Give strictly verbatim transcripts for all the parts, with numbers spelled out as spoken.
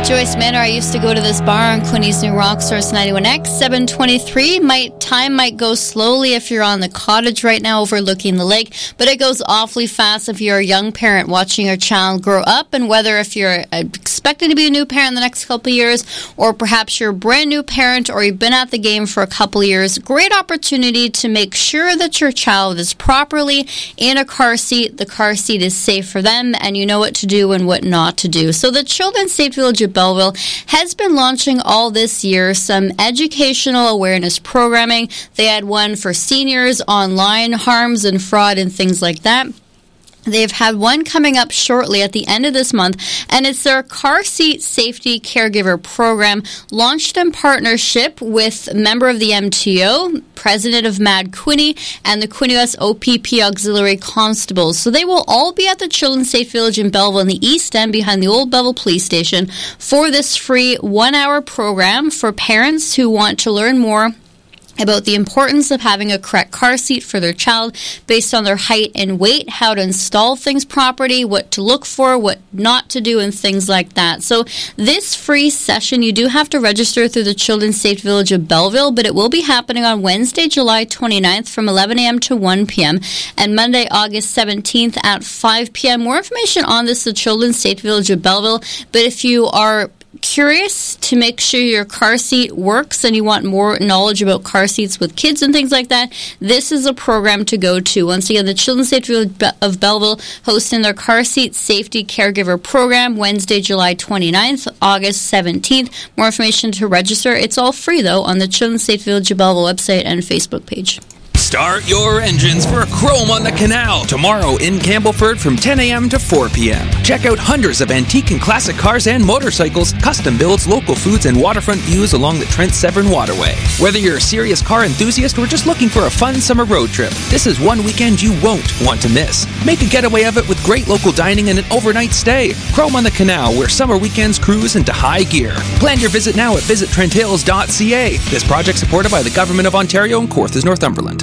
Joyce Manor. I used to go to this bar on Quinny's New Rock Source ninety-one X, seven twenty-three. Might, time might go slowly if you're on the cottage right now overlooking the lake, but it goes awfully fast if you're a young parent watching your child grow up, and whether if you're expecting to be a new parent in the next couple of years, or perhaps you're a brand new parent, or you've been at the game for a couple of years, great opportunity to make sure that your child is properly in a car seat. The car seat is safe for them, and you know what to do and what not to do. So the Children's Safe Village of Belleville has been launching all this year some educational awareness programming. They had one for seniors, online harms and fraud and things like that. They've had one coming up shortly at the end of this month, and it's their Car Seat Safety Caregiver Program, launched in partnership with a member of the M T O, president of Mad Quinny, and the Quinny West O P P Auxiliary Constables. So they will all be at the Children's Safe Village in Belleville in the East End behind the old Belleville Police Station for this free one-hour program for parents who want to learn more about the importance of having a correct car seat for their child based on their height and weight, how to install things properly, what to look for, what not to do, and things like that. So this free session, you do have to register through the Children's Safe Village of Belleville, but it will be happening on Wednesday, July twenty-ninth from eleven a.m. to one p.m. and Monday, August seventeenth at five p.m. More information on this, the Children's Safe Village of Belleville, but if you are curious to make sure your car seat works and you want more knowledge about car seats with kids and things like that, this is a program to go to. Once again, the Children's Safe Village of Belleville hosting their Car Seat Safety Caregiver Program Wednesday, July twenty-ninth, August seventeenth. More information to register. It's all free, though, on the Children's Safe Village of Belleville website and Facebook page. Start your engines for Chrome on the Canal tomorrow in Campbellford from ten a.m. to four p.m. Check out hundreds of antique and classic cars and motorcycles, custom builds, local foods, and waterfront views along the Trent Severn Waterway. Whether you're a serious car enthusiast or just looking for a fun summer road trip, this is one weekend you won't want to miss. Make a getaway of it with great local dining and an overnight stay. Chrome on the Canal, where summer weekends cruise into high gear. Plan your visit now at visit trent hills dot c a. This project supported by the Government of Ontario and Kawarthas, Northumberland.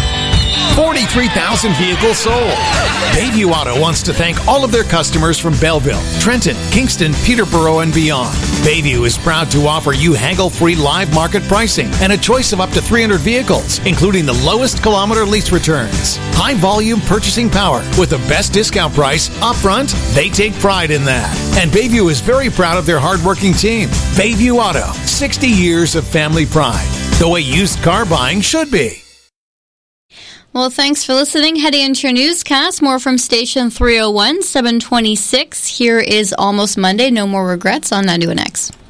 forty-three thousand vehicles sold. Bayview Auto wants to thank all of their customers from Belleville, Trenton, Kingston, Peterborough, and beyond. Bayview is proud to offer you haggle-free live market pricing and a choice of up to three hundred vehicles, including the lowest kilometer lease returns. High-volume purchasing power with the best discount price upfront. They take pride in that. And Bayview is very proud of their hardworking team. Bayview Auto, sixty years of family pride. The way used car buying should be. Well, thanks for listening. Heading into your newscast, more from Station three oh one, seven twenty-six. Here is Almost Monday, No More Regrets on ninety-one X.